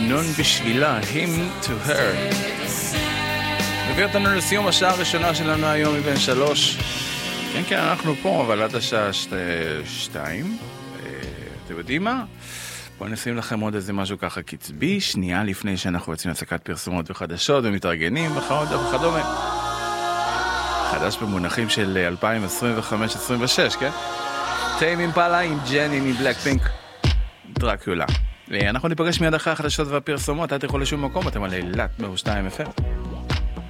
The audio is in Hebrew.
המנון בשבילה, him to her. מביא אותנו לסיום השעה הראשונה שלנו היום מבין 3. כן, כן, אנחנו פה, אבל עד השעה 2. אתם יודעים מה? בואו נשים לכם עוד איזה משהו ככה קצבי, שנייה לפני שאנחנו יוצאים להפסקת פרסומות וחדשות ומתארגנים וכדומה. חדש במונחים של 2025-26, כן? טיים אימפלה עם ג'ני מבלק פינק, דרקולה. אנחנו ניפגש מיד אחרי החדשות והפרסומות, אל תלכו לשום מקום, אתם על אילת ב2 FM.